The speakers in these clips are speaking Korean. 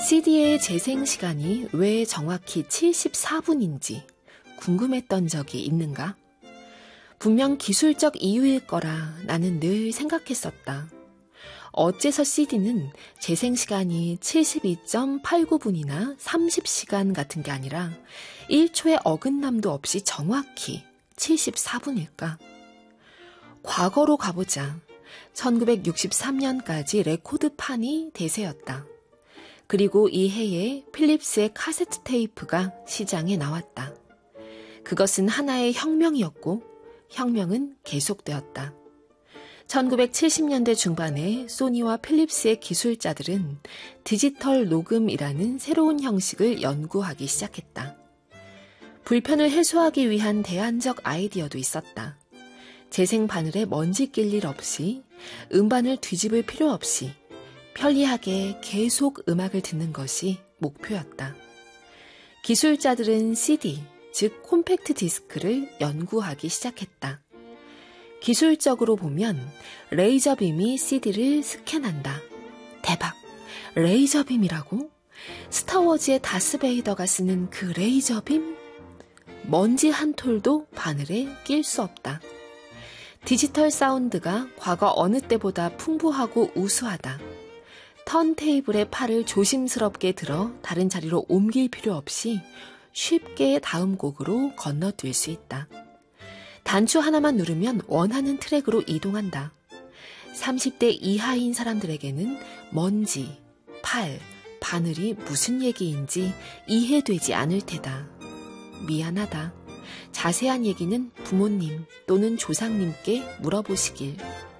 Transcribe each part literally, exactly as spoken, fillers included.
씨디의 재생 시간이 왜 정확히 칠십사 분인지 궁금했던 적이 있는가? 분명 기술적 이유일 거라 나는 늘 생각했었다. 어째서 씨디는 재생 시간이 칠십이 점 팔구 분이나 삼십 시간 같은 게 아니라 일 초의 어긋남도 없이 정확히 칠십사 분일까? 과거로 가보자. 천구백육십삼 년까지 레코드판이 대세였다. 그리고 이 해에 필립스의 카세트 테이프가 시장에 나왔다. 그것은 하나의 혁명이었고 혁명은 계속되었다. 천구백칠십 년대 중반에 소니와 필립스의 기술자들은 디지털 녹음이라는 새로운 형식을 연구하기 시작했다. 불편을 해소하기 위한 대안적 아이디어도 있었다. 재생 바늘에 먼지 낄 일 없이 음반을 뒤집을 필요 없이 편리하게 계속 음악을 듣는 것이 목표였다. 기술자들은 씨디, 즉 콤팩트 디스크를 연구하기 시작했다. 기술적으로 보면 레이저빔이 씨디를 스캔한다. 대박! 레이저빔이라고? 스타워즈의 다스베이더가 쓰는 그 레이저빔? 먼지 한 톨도 바늘에 낄 수 없다. 디지털 사운드가 과거 어느 때보다 풍부하고 우수하다. 턴테이블에 팔을 조심스럽게 들어 다른 자리로 옮길 필요 없이 쉽게 다음 곡으로 건너뛸 수 있다. 단추 하나만 누르면 원하는 트랙으로 이동한다. 삼십 대 이하인 사람들에게는 먼지, 팔, 바늘이 무슨 얘기인지 이해되지 않을 테다. 미안하다. 자세한 얘기는 부모님 또는 조상님께 물어보시길.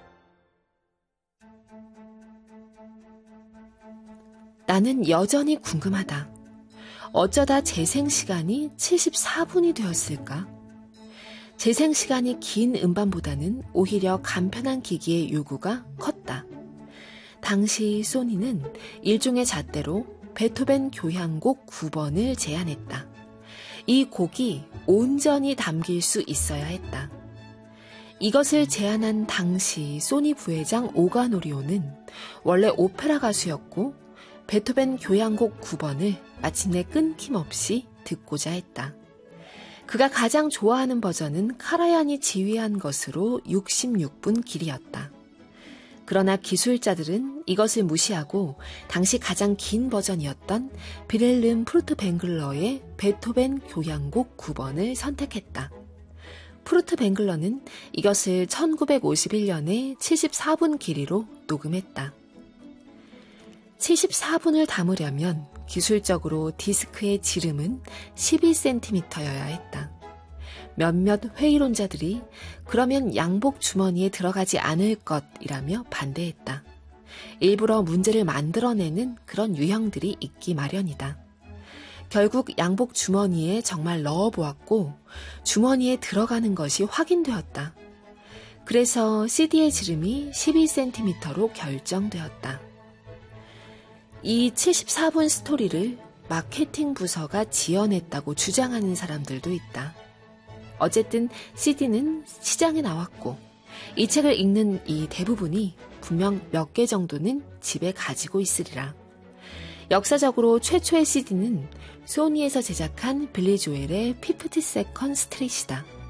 나는 여전히 궁금하다. 어쩌다 재생 시간이 칠십사 분이 되었을까? 재생 시간이 긴 음반보다는 오히려 간편한 기기의 요구가 컸다. 당시 소니는 일종의 잣대로 베토벤 교향곡 구 번을 제안했다. 이 곡이 온전히 담길 수 있어야 했다. 이것을 제안한 당시 소니 부회장 오가노리오는 원래 오페라 가수였고 베토벤 교향곡 구 번을 마침내 끊김없이 듣고자 했다. 그가 가장 좋아하는 버전은 카라얀이 지휘한 것으로 육십육 분 길이었다. 그러나 기술자들은 이것을 무시하고 당시 가장 긴 버전이었던 비렐름 프루트뱅글러의 베토벤 교향곡 구 번을 선택했다. 프루트뱅글러는 이것을 천구백오십일 년에 칠십사 분 길이로 녹음했다. 칠십사 분을 담으려면 기술적으로 디스크의 지름은 십이 센티미터여야 했다. 몇몇 회의론자들이 그러면 양복 주머니에 들어가지 않을 것이라며 반대했다. 일부러 문제를 만들어내는 그런 유형들이 있기 마련이다. 결국 양복 주머니에 정말 넣어보았고 주머니에 들어가는 것이 확인되었다. 그래서 씨디의 지름이 십이 센티미터로 결정되었다. 이 칠십사 분 스토리를 마케팅 부서가 지어냈다고 주장하는 사람들도 있다. 어쨌든 씨디는 시장에 나왔고 이 책을 읽는 이 대부분이 분명 몇 개 정도는 집에 가지고 있으리라. 역사적으로 최초의 씨디는 소니에서 제작한 빌리 조엘의 피프티 세컨드 스트릿이다.